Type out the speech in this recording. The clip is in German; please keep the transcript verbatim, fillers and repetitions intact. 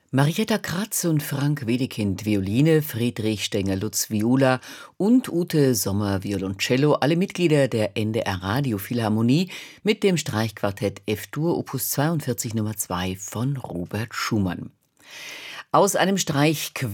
Marietta Kratz und Frank Wedekind Violine, Friedrich Stenger-Lutz Viola und Ute Sommer Violoncello, alle Mitglieder der N D R Radiophilharmonie mit dem Streichquartett F-Dur Opus zweiundvierzig Nummer zwei von Robert Schumann. Aus einem Streich